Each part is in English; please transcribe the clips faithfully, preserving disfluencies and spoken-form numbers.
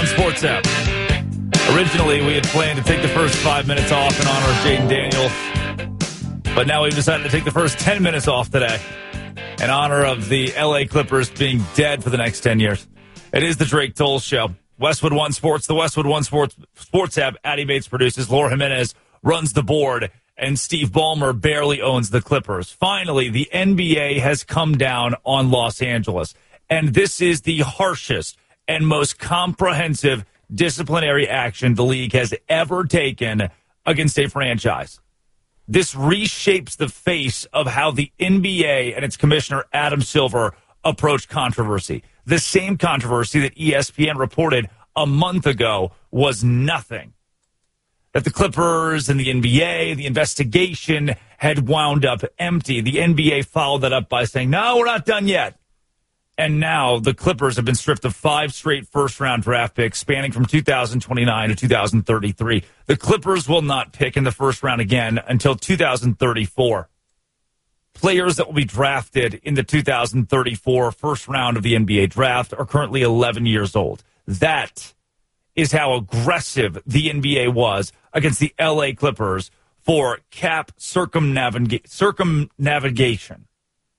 Sports app. Originally, we had planned to take the first five minutes off in honor of Jaden Daniels, but now we've decided to take the first ten minutes off today in honor of the L A Clippers being dead for the next ten years. It is the Drake Toll Show. Westwood One Sports, the Westwood One Sports Sports app. Addie Bates produces. Laura Jimenez runs the board, and Steve Ballmer barely owns the Clippers. Finally, the N B A has come down on Los Angeles, and this is the harshest and most comprehensive disciplinary action the league has ever taken against a franchise. This reshapes the face of how the N B A and its commissioner, Adam Silver, approach controversy. The same controversy that E S P N reported a month ago was nothing. That the Clippers and the N B A, the investigation had wound up empty. The N B A followed that up by saying, no, we're not done yet. And now the Clippers have been stripped of five straight first-round draft picks spanning from two thousand twenty-nine to two thousand thirty-three. The Clippers will not pick in the first round again until two thousand thirty-four. Players that will be drafted in the two thousand thirty-four first round of the N B A draft are currently eleven years old. That is how aggressive the N B A was against the L A Clippers for cap circumnavig- circumnavigation.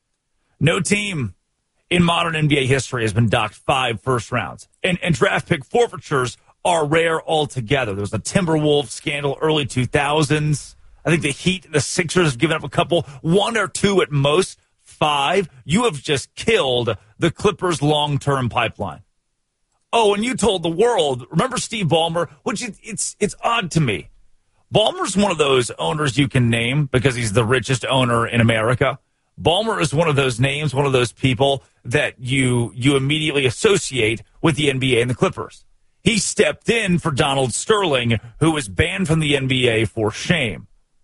No team in modern N B A history has been docked five first rounds. And, and draft pick forfeitures are rare altogether. There was a Timberwolves scandal early two thousands. I think the Heat and the Sixers have given up a couple, one or two at most, five. You have just killed the Clippers' long-term pipeline. Oh, and you told the world, remember Steve Ballmer? Which it, it's it's odd to me. Ballmer's one of those owners you can name because he's the richest owner in America. Ballmer is one of those names, one of those people that you you immediately associate with the N B A and the Clippers. He stepped in for Donald Sterling, who was banned from the N B A for shame.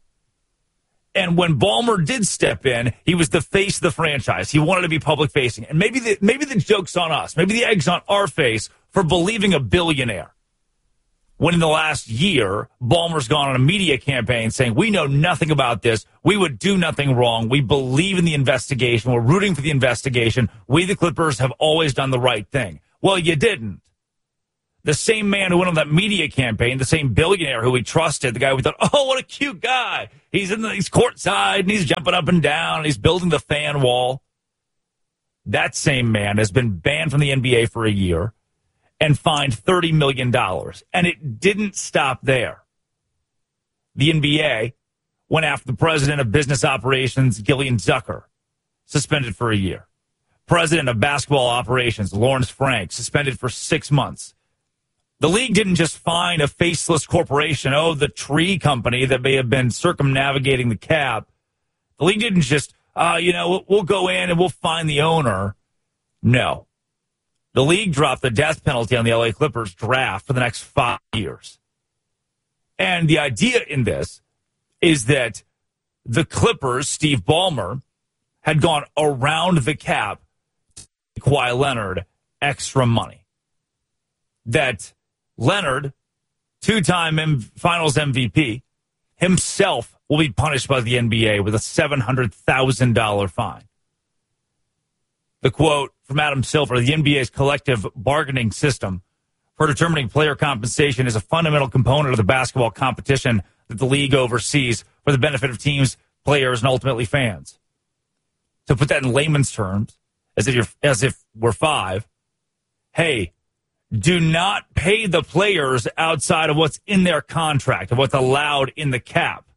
And when Ballmer did step in, he was the face of the franchise. He wanted to be public-facing. And maybe the, maybe the joke's on us. Maybe the egg's on our face for believing a billionaire. When in the last year, Ballmer's gone on a media campaign saying, we know nothing about this. We would do nothing wrong. We believe in the investigation. We're rooting for the investigation. We, the Clippers, have always done the right thing. Well, you didn't. The same man who went on that media campaign, the same billionaire who we trusted, the guy we thought, oh, what a cute guy. He's in the, he's courtside, and he's jumping up and down, and he's building the fan wall. That same man has been banned from the N B A for a year and fined thirty million dollars. And it didn't stop there. The N B A went after the president of business operations, Gillian Zucker, suspended for a year. President of basketball operations, Lawrence Frank, suspended for six months. The league didn't just fine a faceless corporation, oh, the tree company that may have been circumnavigating the cap. The league didn't just, uh, you know, we'll go in and we'll fine the owner. No. The league dropped the death penalty on the L A Clippers draft for the next five years. And the idea in this is that the Clippers, Steve Ballmer, had gone around the cap to pay Kawhi Leonard extra money. That Leonard, two-time M- Finals M V P, himself will be punished by the N B A with a seven hundred thousand dollars fine. The quote from Adam Silver, the N B A's collective bargaining system for determining player compensation is a fundamental component of the basketball competition that the league oversees for the benefit of teams, players, and ultimately fans. To put that in layman's terms, as if you're, as if we're five, hey, do not pay the players outside of what's in their contract, of what's allowed in the cap.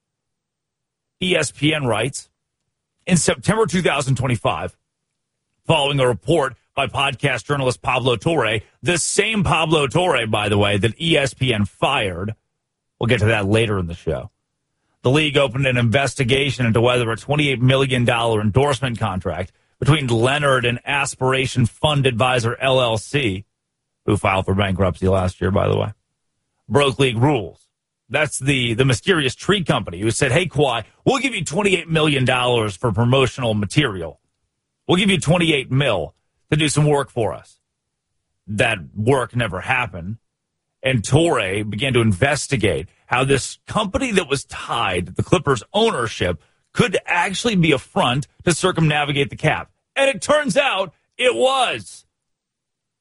E S P N writes, in September two thousand twenty-five, following a report by podcast journalist Pablo Torre, the same Pablo Torre, by the way, that E S P N fired. We'll get to that later in the show. The league opened an investigation into whether a twenty-eight million dollars endorsement contract between Leonard and Aspiration Fund Advisor L L C, who filed for bankruptcy last year, by the way, broke league rules. That's the, the mysterious tree company who said, hey, Kawhi, we'll give you twenty-eight million dollars for promotional material. We'll give you twenty-eight mil to do some work for us. That work never happened. And Torre began to investigate how this company that was tied to the Clippers' ownership could actually be a front to circumnavigate the cap. And it turns out it was.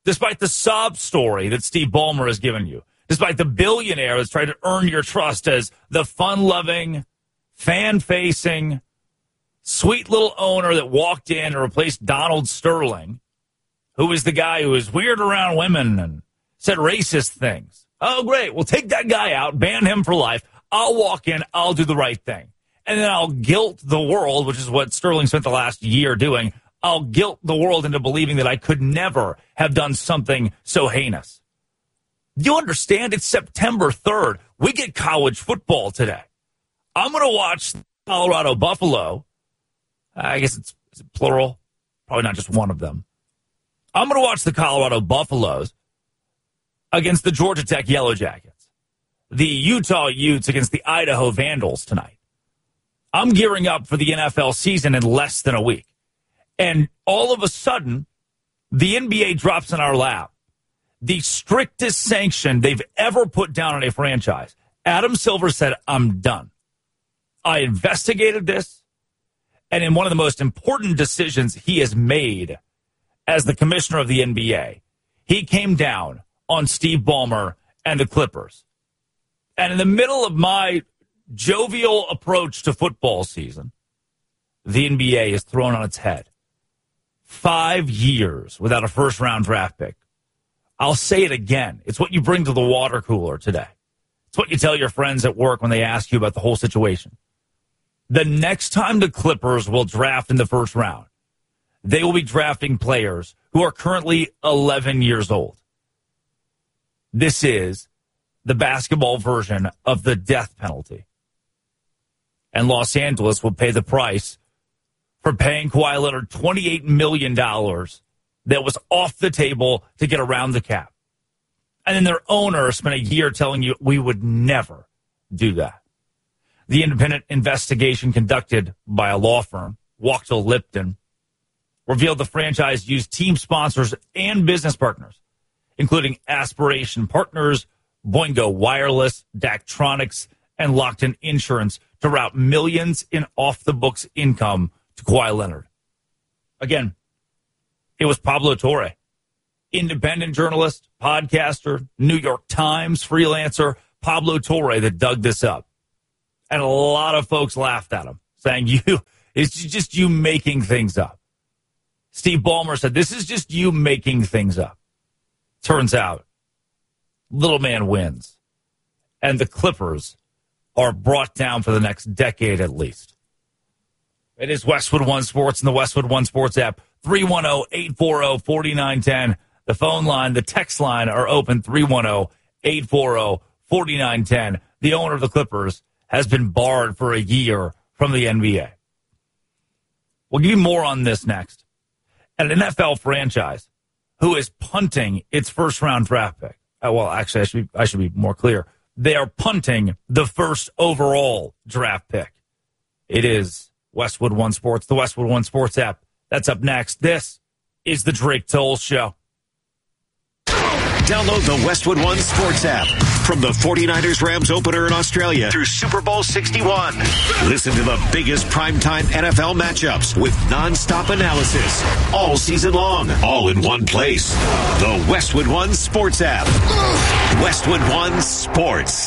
despite the sob story that Steve Ballmer has given you, despite the billionaire that's tried to earn your trust as the fun-loving, fan-facing, sweet little owner that walked in and replaced Donald Sterling, who was the guy who was weird around women and said racist things. Oh, great. We'll take that guy out, ban him for life. I'll walk in. I'll do the right thing. And then I'll guilt the world, which is what Sterling spent the last year doing. I'll guilt the world into believing that I could never have done something so heinous. Do you understand? It's September third. We get college football today. I'm going to watch Colorado Buffalo. I guess it's, is it plural. Probably not just one of them. I'm going to watch the Colorado Buffaloes against the Georgia Tech Yellow Jackets. The Utah Utes against the Idaho Vandals tonight. I'm gearing up for the N F L season in less than a week. And all of a sudden, the N B A drops in our lap the strictest sanction they've ever put down on a franchise. Adam Silver said, I'm done. I investigated this, and in one of the most important decisions he has made as the commissioner of the N B A, he came down on Steve Ballmer and the Clippers. And in the middle of my jovial approach to football season, the N B A is thrown on its head. Five years without a first-round draft pick. I'll say it again. It's what you bring to the water cooler today. It's what you tell your friends at work when they ask you about the whole situation. The next time the Clippers will draft in the first round, they will be drafting players who are currently eleven years old. This is the basketball version of the death penalty. And Los Angeles will pay the price for paying Kawhi Leonard twenty-eight million dollars that was off the table to get around the cap. And then their owner spent a year telling you we would never do that. The independent investigation conducted by a law firm, Wachtell Lipton, revealed the franchise used team sponsors and business partners, including Aspiration Partners, Boingo Wireless, Daktronics, and Lockton Insurance to route millions in off-the-books income to Kawhi Leonard. Again, it was Pablo Torre, independent journalist, podcaster, New York Times freelancer, Pablo Torre, that dug this up. And a lot of folks laughed at him, saying, "You, it's just you making things up." Steve Ballmer said, "This is just you making things up." Turns out, little man wins. And the Clippers are brought down for the next decade at least. It is Westwood One Sports and the Westwood One Sports app. three one zero, eight four zero, four nine one zero. The phone line, the text line are open. three one zero, eight four zero, four nine one zero. The owner of the Clippers has been barred for a year from the N B A. We'll give you more on this next. An N F L franchise who is punting its first-round draft pick. Uh, well, actually, I should, be, I should be more clear. They are punting the first overall draft pick. It is Westwood One Sports, the Westwood One Sports app. That's up next. This is the Drake Toll Show. Download the Westwood One Sports app from the forty-niners Rams opener in Australia through Super Bowl sixty-one. Listen to the biggest primetime N F L matchups with nonstop analysis all season long, all in one place. The Westwood One Sports app. Westwood One Sports.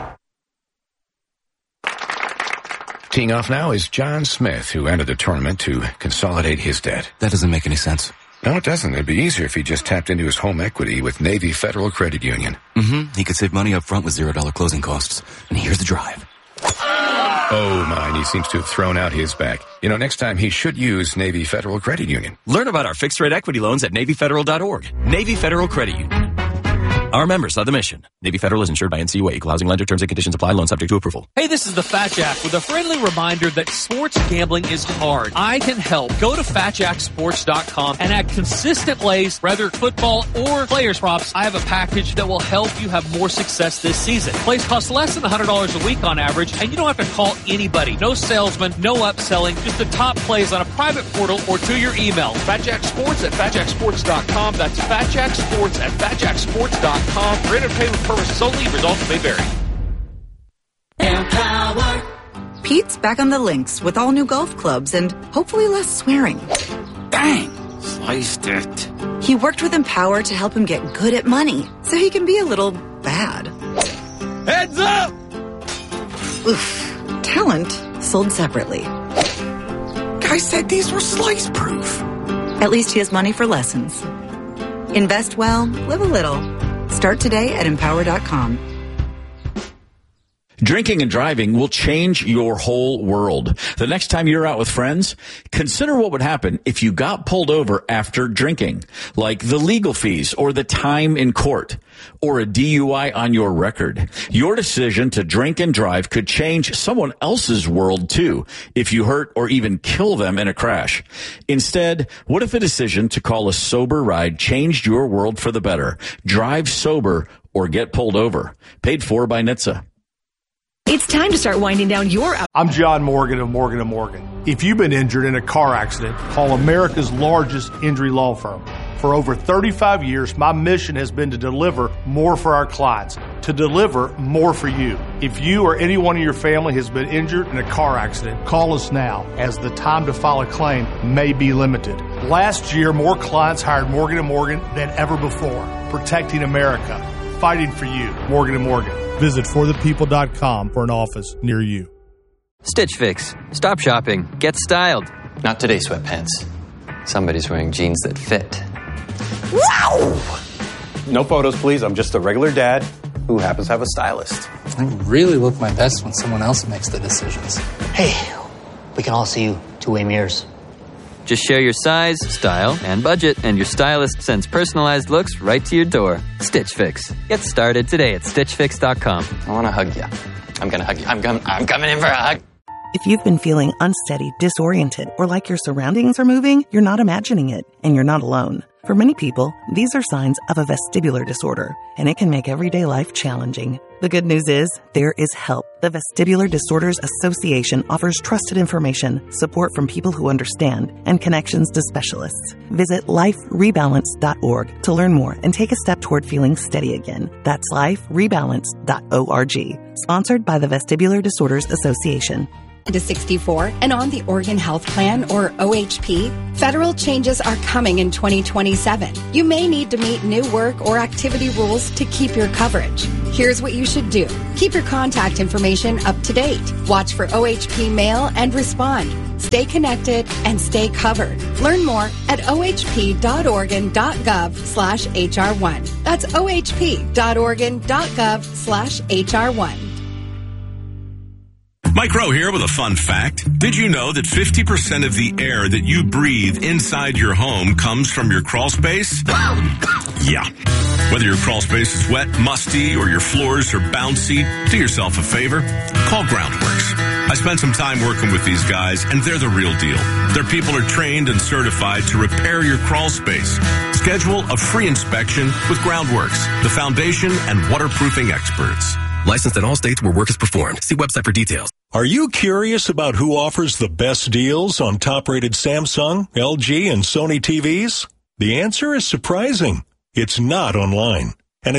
Teeing off now is John Smith, who entered the tournament to consolidate his debt. That doesn't make any sense. No, it doesn't. It'd be easier if he just tapped into his home equity with Navy Federal Credit Union. Mm-hmm. He could save money up front with zero dollar closing costs. And here's the drive. Oh, my. He seems to have thrown out his back. You know, next time he should use Navy Federal Credit Union. Learn about our fixed-rate equity loans at Navy Federal dot org. Navy Federal Credit Union. Our members of the mission. Navy Federal is insured by N C U A. Equal housing lender. Terms and conditions apply. Loan subject to approval. Hey, this is the Fat Jack with a friendly reminder that sports gambling is hard. I can help. Go to fat jack sports dot com and add consistent plays, whether football or players props. I have a package that will help you have more success this season. Plays cost less than one hundred dollars a week on average, and you don't have to call anybody. No salesman, no upselling, just the top plays on a private portal or to your email. Fat Jack Sports at fat jack sports dot com. That's Fat Jack Sports at fat jack sports dot com. Rate and pay with purposes only. Results may vary. Empower. Pete's back on the links with all new golf clubs and hopefully less swearing. Dang, Sliced it. He worked with Empower to help him get good at money, so he can be a little bad. Heads up! Oof. Talent sold separately. Guy said these were slice-proof. At least he has money for lessons. Invest well, live a little. Start today at empower dot com. Drinking and driving will change your whole world. The next time you're out with friends, consider what would happen if you got pulled over after drinking, like the legal fees or the time in court or a D U I on your record. Your decision to drink and drive could change someone else's world too if you hurt or even kill them in a crash. Instead, what if a decision to call a sober ride changed your world for the better? Drive sober or get pulled over. Paid for by N H T S A. It's time to start winding down your... I'm John Morgan of Morgan and Morgan. If you've been injured in a car accident, call America's largest injury law firm. For over thirty-five years, my mission has been to deliver more for our clients, to deliver more for you. If you or anyone in your family has been injured in a car accident, call us now, as the time to file a claim may be limited. Last year, more clients hired Morgan and Morgan than ever before, protecting America, fighting for you. Morgan and Morgan. Visit for the people dot com for an office near you. Stitch Fix. Stop shopping. Get styled. Not today, sweatpants. Somebody's wearing jeans that fit. Wow! No photos, please. I'm just a regular dad who happens to have a stylist. I really look my best when someone else makes the decisions. Hey, we can all see you two-way mirrors. Just share your size, style, and budget, and your stylist sends personalized looks right to your door. Stitch Fix. Get started today at stitch fix dot com. I want to hug you. I'm going to hug you. I'm, com- I'm coming in for a hug. If you've been feeling unsteady, disoriented, or like your surroundings are moving, you're not imagining it, and you're not alone. For many people, these are signs of a vestibular disorder, and it can make everyday life challenging. The good news is, there is help. The Vestibular Disorders Association offers trusted information, support from people who understand, and connections to specialists. Visit life rebalance dot org to learn more and take a step toward feeling steady again. That's life rebalance dot org. Sponsored by the Vestibular Disorders Association. To sixty-four and on the Oregon Health Plan, or O H P, federal changes are coming in twenty twenty-seven. You may need to meet new work or activity rules to keep your coverage. Here's what you should do. Keep your contact information up to date. Watch for O H P mail and respond. Stay connected and stay covered. Learn more at o h p dot oregon dot gov slash h r one. That's o h p dot oregon dot gov slash h r one. Mike Rowe here with a fun fact. Did you know that fifty percent of the air that you breathe inside your home comes from your crawl space? Yeah. Whether your crawl space is wet, musty, or your floors are bouncy, do yourself a favor. Call Groundworks. I spent some time working with these guys, and they're the real deal. Their people are trained and certified to repair your crawl space. Schedule a free inspection with Groundworks, the foundation and waterproofing experts. Licensed in all states where work is performed. See website for details. Are you curious about who offers the best deals on top-rated Samsung, L G, and Sony T Vs? The answer is surprising. It's not online.